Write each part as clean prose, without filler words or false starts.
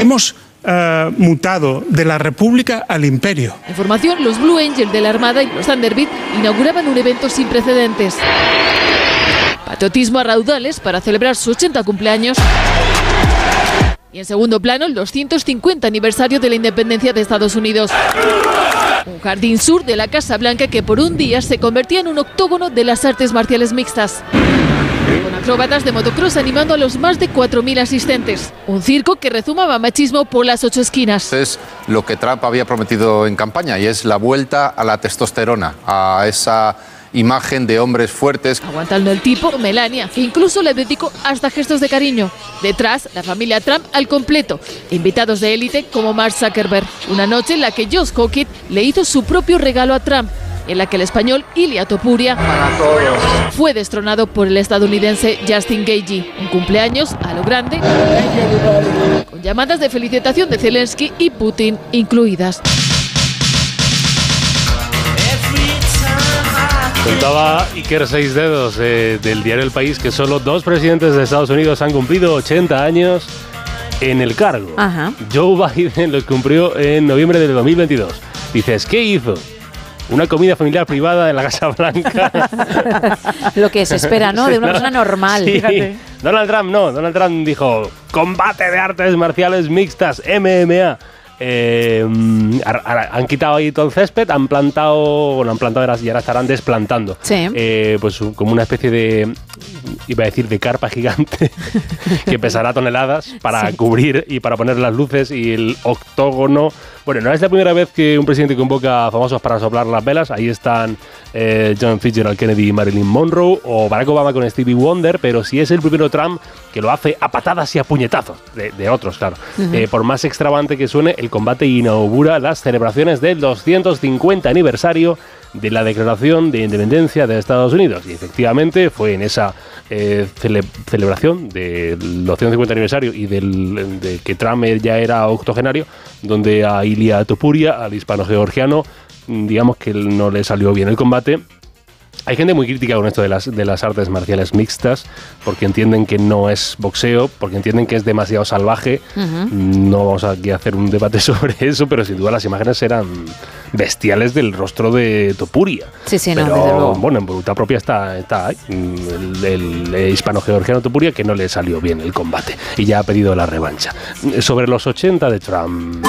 hemos mutado de la República al Imperio. Información: los Blue Angels de la Armada y los Thunderbird inauguraban un evento sin precedentes. Patriotismo a raudales para celebrar su 80 cumpleaños. Y en segundo plano, el 250 aniversario de la independencia de Estados Unidos. Un jardín sur de la Casa Blanca que por un día se convertía en un octógono de las artes marciales mixtas, con acróbatas de motocross animando a los más de 4.000 asistentes. Un circo que rezumaba machismo por las 8 esquinas. Es lo que Trump había prometido en campaña, y es la vuelta a la testosterona, a esa imagen de hombres fuertes. Aguantando el tipo, Melania, que incluso le dedicó hasta gestos de cariño. Detrás, la familia Trump al completo. Invitados de élite como Mark Zuckerberg. Una noche en la que Josh Hawkins le hizo su propio regalo a Trump, en la que el español Ilia Topuria fue destronado por el estadounidense Justin Gagey. Un cumpleaños a lo grande, con llamadas de felicitación de Zelensky y Putin incluidas. Contaba Iker Seisdedos del diario El País que solo 2 presidentes de Estados Unidos han cumplido 80 años en el cargo. Ajá. Joe Biden lo cumplió en noviembre de 2022. Dices, ¿qué hizo? Una comida familiar privada en la Casa Blanca. Lo que se espera, ¿no? De una persona normal. Sí. Fíjate. Donald Trump dijo, combate de artes marciales mixtas, MMA. Han quitado ahí todo el césped, han plantado y ahora estarán desplantando. Sí. Pues como una especie de, iba a decir, de carpa gigante que pesará toneladas para cubrir y para poner las luces y el octógono. Bueno, no es la primera vez que un presidente convoca a famosos para soplar las velas. Ahí están John Fitzgerald Kennedy y Marilyn Monroe, o Barack Obama con Stevie Wonder, pero sí es el primero Trump que lo hace a patadas y a puñetazos, de otros, claro. Por más extravagante que suene, el combate inaugura las celebraciones del 250 aniversario de la Declaración de Independencia de Estados Unidos. Y efectivamente fue en esa celebración del 250 aniversario y de que Trump ya era octogenario, donde a Ilia Topuria, al hispano-georgiano, digamos que no le salió bien el combate. Hay gente muy crítica con esto de las artes marciales mixtas, porque entienden que no es boxeo, porque entienden que es demasiado salvaje. No vamos aquí a hacer un debate sobre eso, pero sin duda las imágenes eran bestiales del rostro de Topuria. Sí, pero, no, desde luego. Bueno, en voluntad propia está el hispano-georgiano Topuria, que no le salió bien el combate y ya ha pedido la revancha. Sobre los 80 de Trump.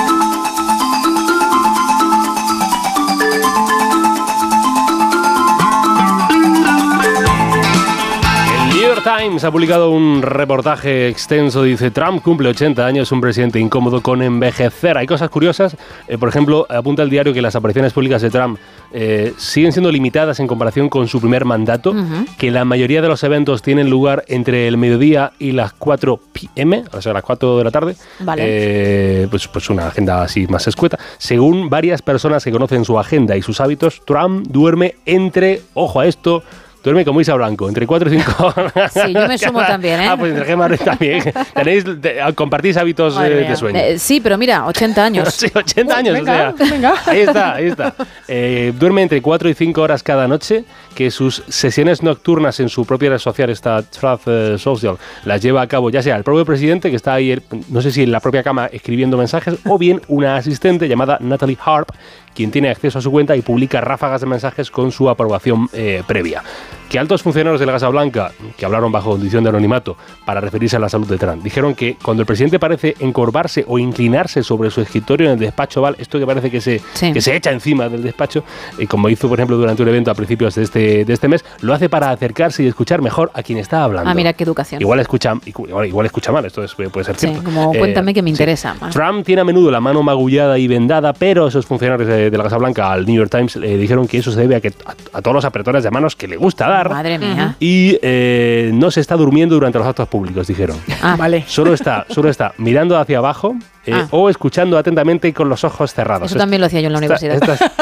Times ha publicado un reportaje extenso. Dice: Trump cumple 80 años, un presidente incómodo con envejecer. Hay cosas curiosas. Por ejemplo, apunta el diario que las apariciones públicas de Trump siguen siendo limitadas en comparación con su primer mandato, que la mayoría de los eventos tienen lugar entre el mediodía y las 4 p.m., o sea, las 4 de la tarde. Vale. Pues una agenda así más escueta. Según varias personas que conocen su agenda y sus hábitos, Trump duerme ojo a esto, duerme como Isa Blanco, entre 4 y 5 horas. Sí, yo me sumo también, ¿eh? Pues entre Gemma también. ¿Compartís hábitos de sueño? Sí, pero mira, 80 años. Sí, 80 años. Venga, o sea, venga. Ahí está. Duerme entre 4 y 5 horas cada noche, que sus sesiones nocturnas en su propia red social, esta Truth Social, las lleva a cabo ya sea el propio presidente, que está ahí, no sé si en la propia cama escribiendo mensajes, o bien una asistente llamada Natalie Harp, quien tiene acceso a su cuenta y publica ráfagas de mensajes con su aprobación previa. Que altos funcionarios de la Casa Blanca, que hablaron bajo condición de anonimato para referirse a la salud de Trump, dijeron que cuando el presidente parece encorvarse o inclinarse sobre su escritorio en el despacho Oval, esto que parece que se echa encima del despacho, como hizo por ejemplo durante un evento a principios de este mes, lo hace para acercarse y escuchar mejor a quien está hablando. Ah, mira qué educación. Igual escucha mal, esto puede ser cierto. Sí, como cuéntame que me interesa. Sí. Trump tiene a menudo la mano magullada y vendada, pero esos funcionarios de la Casa Blanca al New York Times dijeron que eso se debe a todos los apretones de manos que le gusta dar. Madre mía. Y no se está durmiendo durante los actos públicos, dijeron. Vale. Solo está mirando hacia abajo o escuchando atentamente y con los ojos cerrados. Eso también lo hacía yo en la universidad.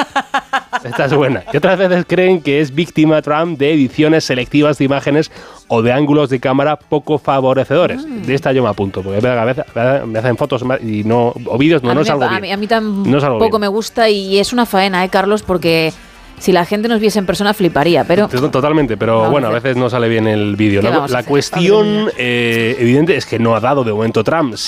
Esta es buena. Y otras veces creen que es víctima Trump de ediciones selectivas de imágenes o de ángulos de cámara poco favorecedores. De esta yo me apunto, porque a veces me hacen fotos y o vídeos, no es algo bien. A mí tampoco me gusta, y es una faena, Carlos, porque si la gente nos viese en persona fliparía, pero... Totalmente, pero bueno, a veces no sale bien el vídeo. La cuestión evidente es que no ha dado de momento Trump.